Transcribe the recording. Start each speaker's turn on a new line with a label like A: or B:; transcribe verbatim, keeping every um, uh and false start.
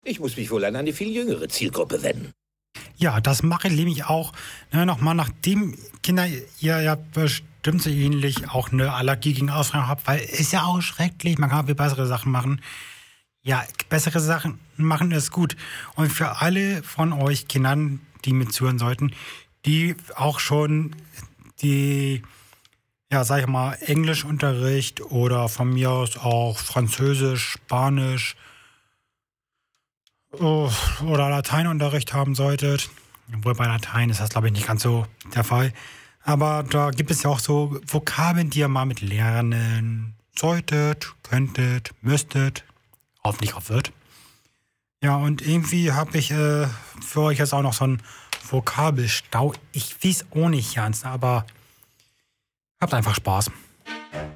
A: Ich muss mich wohl an eine viel jüngere Zielgruppe wenden.
B: Ja, das mache ich nämlich auch. Ne, Nochmal, nachdem Kinder, ihr ja bestimmt so ähnlich auch eine Allergie gegen Ausfragen habt, weil ist ja auch schrecklich, man kann viel bessere Sachen machen. Ja, bessere Sachen machen ist gut. Und für alle von euch Kindern, die mit zuhören sollten, die auch schon die, ja, sag ich mal, Englischunterricht oder von mir aus auch Französisch, Spanisch oder Lateinunterricht haben solltet. Obwohl bei Latein ist das, glaube ich, nicht ganz so der Fall. Aber da gibt es ja auch so Vokabeln, die ihr mal mit lernen solltet, könntet, müsstet. Hoffentlich auch wird. Ja, und irgendwie habe ich äh, für euch jetzt auch noch so einen Vokabelstau. Ich weiß auch nicht ganz, aber habt einfach Spaß.